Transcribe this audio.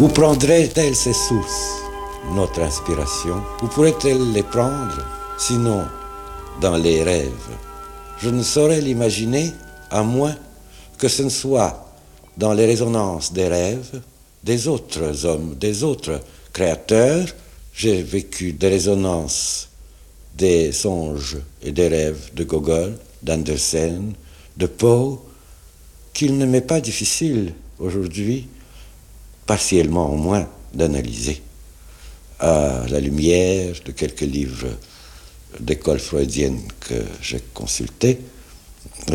Où prendrait-elle ses sources, notre inspiration? Où pourrait-elle les prendre, sinon dans les rêves? Je ne saurais l'imaginer, à moins que ce ne soit dans les résonances des rêves des autres hommes, des autres créateurs. J'ai vécu des résonances des songes et des rêves de Gogol, d'Andersen, de Poe, qu'il ne m'est pas difficile aujourd'hui, partiellement au moins, d'analyser à la lumière de quelques livres d'école freudienne que j'ai consultés.